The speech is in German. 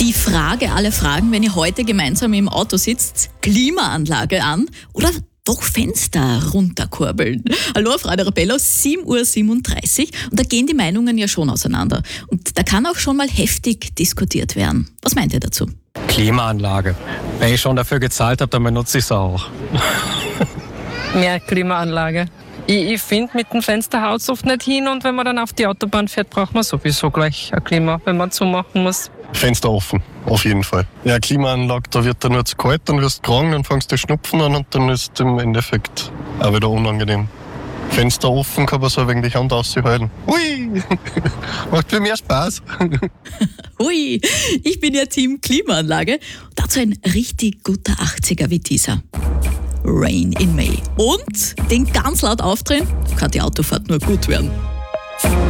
Die Frage aller Fragen, wenn ihr heute gemeinsam im Auto sitzt, Klimaanlage an oder doch Fenster runterkurbeln. Hallo, Frau Arabello, 7:37 Uhr und da gehen die Meinungen ja schon auseinander. Und da kann auch schon mal heftig diskutiert werden. Was meint ihr dazu? Klimaanlage. Wenn ich schon dafür gezahlt habe, dann benutze ich es auch. Mehr Klimaanlage. Ich finde, mit dem Fenster haut es oft nicht hin und wenn man dann auf die Autobahn fährt, braucht man sowieso gleich ein Klima, wenn man zumachen muss. Fenster offen, auf jeden Fall. Ja, Klimaanlage, da wird dann nur zu kalt, dann wirst du krank, dann fängst du Schnupfen an und dann ist im Endeffekt auch wieder unangenehm. Fenster offen kann man so ein wenig die Hand aushalten. Hui! Macht viel mehr Spaß. Hui, ich bin ja Team Klimaanlage. Dazu ein richtig guter 80er wie dieser. Rain in May. Und den ganz laut aufdrehen, kann die Autofahrt nur gut werden.